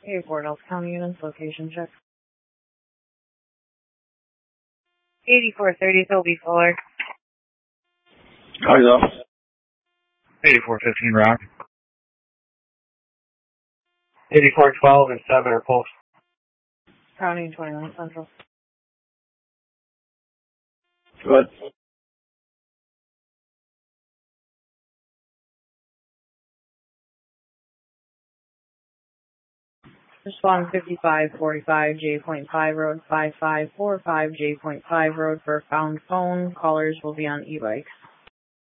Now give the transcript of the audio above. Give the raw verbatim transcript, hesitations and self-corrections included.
Hey, Fort Ellis County units, location check. eighty-four thirty Toby Fuller. Copy that. eighty-four fifteen Rock. eighty-four twelve and seven are post. County twenty-one Central. Good. Respond fifty-five forty-five J Point five Road five five four five J Point five Road for found phone. Callers will be on e-bikes.